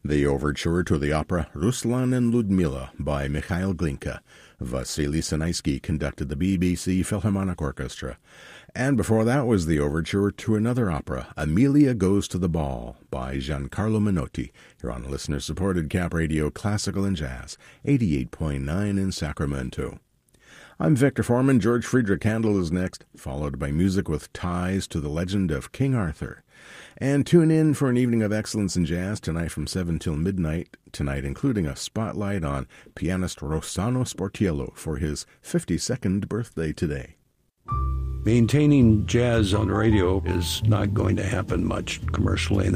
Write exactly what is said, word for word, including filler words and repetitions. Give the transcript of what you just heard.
The overture to the opera Ruslan and Ludmila by Mikhail Glinka. Vasily Sinaisky conducted the B B C Philharmonic Orchestra. And before that was the overture to another opera, Amelia Goes to the Ball by Giancarlo Menotti. You're on listener-supported Cap Radio Classical and Jazz, eighty-eight point nine in Sacramento. I'm Victor Foreman. George Friedrich Handel is next, followed by music with ties to the legend of King Arthur. And tune in for an evening of excellence in jazz tonight from seven till midnight, tonight including a spotlight on pianist Rossano Sportiello for his fifty-second birthday today. Maintaining jazz on the radio is not going to happen much commercially.